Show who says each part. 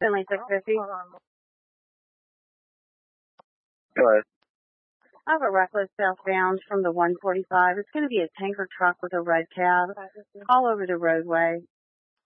Speaker 1: Finley 650.
Speaker 2: Go ahead.
Speaker 1: I have a reckless southbound from the 145. It's going to be a tanker truck with a red cab all over the roadway.